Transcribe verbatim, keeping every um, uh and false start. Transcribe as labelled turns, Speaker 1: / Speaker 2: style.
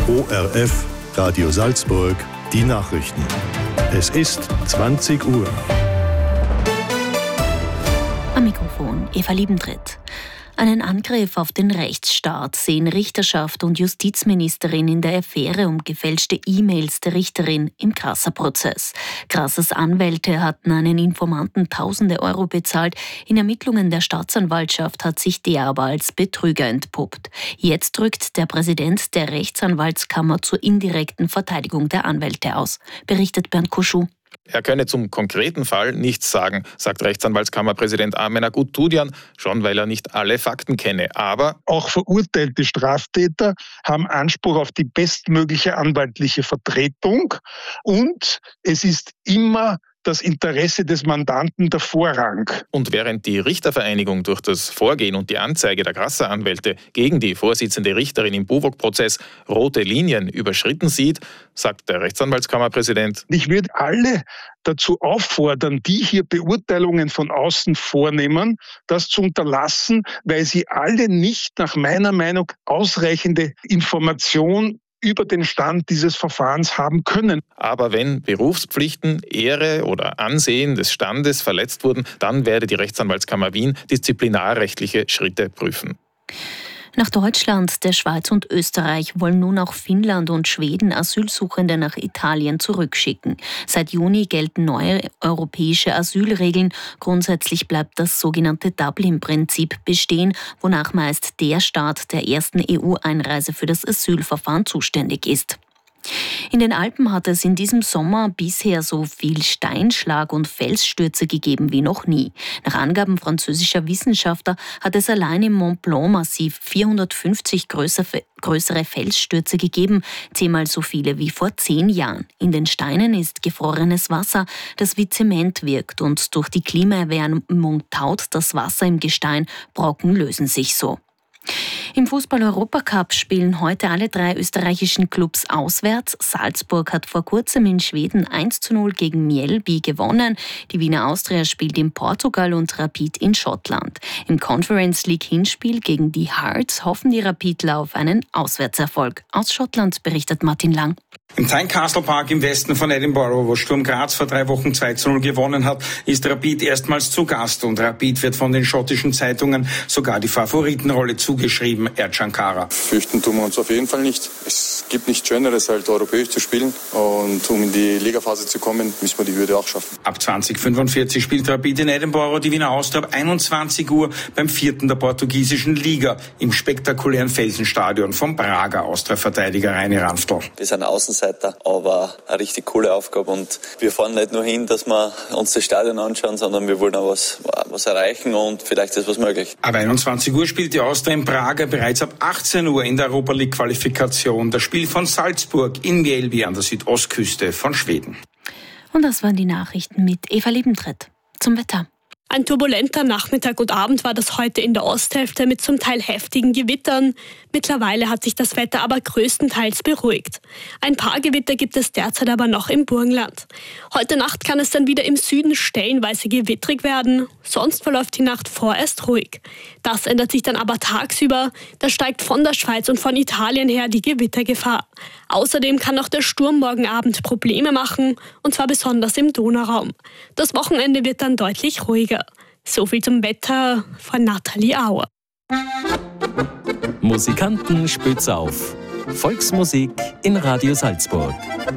Speaker 1: O R F, Radio Salzburg, die Nachrichten. Es ist zwanzig Uhr.
Speaker 2: Am Mikrofon Eva Liebentritt. Einen Angriff auf den Rechtsstaat sehen Richterschaft und Justizministerin in der Affäre um gefälschte E-Mails der Richterin im Grasser-Prozess. Grassers Anwälte hatten einen Informanten tausende Euro bezahlt. In Ermittlungen der Staatsanwaltschaft hat sich der aber als Betrüger entpuppt. Jetzt rückt der Präsident der Rechtsanwaltskammer zur indirekten Verteidigung der Anwälte aus, berichtet Bernd Koschuh.
Speaker 3: Er könne zum konkreten Fall nichts sagen, sagt Rechtsanwaltskammerpräsident Amener Guttudian, schon weil er nicht alle Fakten kenne. Aber
Speaker 4: auch verurteilte Straftäter haben Anspruch auf die bestmögliche anwaltliche Vertretung und es ist immer das Interesse des Mandanten der Vorrang.
Speaker 3: Und während die Richtervereinigung durch das Vorgehen und die Anzeige der Grasser-Anwälte gegen die Vorsitzende Richterin im Buwog-Prozess rote Linien überschritten sieht, sagt der Rechtsanwaltskammerpräsident:
Speaker 4: Ich würde alle dazu auffordern, die hier Beurteilungen von außen vornehmen, das zu unterlassen, weil sie alle nicht nach meiner Meinung ausreichende Information über den Stand dieses Verfahrens haben können.
Speaker 3: Aber wenn Berufspflichten, Ehre oder Ansehen des Standes verletzt wurden, dann werde die Rechtsanwaltskammer Wien disziplinarrechtliche Schritte prüfen.
Speaker 2: Nach Deutschland, der Schweiz und Österreich wollen nun auch Finnland und Schweden Asylsuchende nach Italien zurückschicken. Seit Juni gelten neue europäische Asylregeln. Grundsätzlich bleibt das sogenannte Dublin-Prinzip bestehen, wonach meist der Staat der ersten E U-Einreise für das Asylverfahren zuständig ist. In den Alpen hat es in diesem Sommer bisher so viel Steinschlag und Felsstürze gegeben wie noch nie. Nach Angaben französischer Wissenschaftler hat es allein im Mont Blanc-Massiv vierhundertfünfzig größere, größere Felsstürze gegeben, zehnmal so viele wie vor zehn Jahren. In den Steinen ist gefrorenes Wasser, das wie Zement wirkt, und durch die Klimaerwärmung taut das Wasser im Gestein, Brocken lösen sich so. Im Fußball-Europacup spielen heute alle drei österreichischen Clubs auswärts. Salzburg hat vor kurzem in Schweden eins zu null gegen Mjällby gewonnen. Die Wiener Austria spielt in Portugal und Rapid in Schottland. Im Conference League Hinspiel gegen die Hearts hoffen die Rapidler auf einen Auswärtserfolg. Aus Schottland berichtet Martin Lang.
Speaker 5: Im Tynecastle Park im Westen von Edinburgh, wo Sturm Graz vor drei Wochen zwei zu null gewonnen hat, ist Rapid erstmals zu Gast. Und Rapid wird von den schottischen Zeitungen sogar die Favoritenrolle zugeschrieben, Ercan Kara.
Speaker 6: Fürchten tun wir uns auf jeden Fall nicht. Es gibt nichts Schöneres, halt europäisch zu spielen. Und um in die Ligaphase zu kommen, müssen wir die Hürde auch schaffen.
Speaker 5: Ab zwanzig fünfundvierzig spielt Rapid in Edinburgh die Wiener Austria ab einundzwanzig Uhr beim vierten der portugiesischen Liga im spektakulären Felsenstadion vom Prager Austria-Verteidiger Reini Ranftl.
Speaker 7: Wir sind Außenseiter, aber eine richtig coole Aufgabe. Und wir fahren nicht nur hin, dass wir uns das Stadion anschauen, sondern wir wollen auch was, was erreichen und vielleicht ist was möglich.
Speaker 5: Ab einundzwanzig Uhr spielt die Austria in Prager, bereits ab achtzehn Uhr in der Europa League Qualifikation das Spiel von Salzburg in Mjällby an der Südostküste von Schweden.
Speaker 2: Und das waren die Nachrichten mit Eva Liebentritt. Zum Wetter.
Speaker 8: Ein turbulenter Nachmittag und Abend war das heute in der Osthälfte mit zum Teil heftigen Gewittern. Mittlerweile hat sich das Wetter aber größtenteils beruhigt. Ein paar Gewitter gibt es derzeit aber noch im Burgenland. Heute Nacht kann es dann wieder im Süden stellenweise gewittrig werden. Sonst verläuft die Nacht vorerst ruhig. Das ändert sich dann aber tagsüber. Da steigt von der Schweiz und von Italien her die Gewittergefahr. Außerdem kann auch der Sturm morgen Abend Probleme machen, und zwar besonders im Donauraum. Das Wochenende wird dann deutlich ruhiger. So viel zum Wetter von Nathalie Auer.
Speaker 9: Musikanten spitz auf. Volksmusik in Radio Salzburg.